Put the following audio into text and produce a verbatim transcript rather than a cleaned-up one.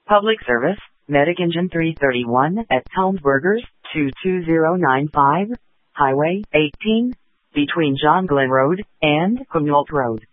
Public service, Medic Engine three thirty-one at Helmsburgers, two two zero nine five, Highway eighteen, between John Glenn Road and Quinault Road.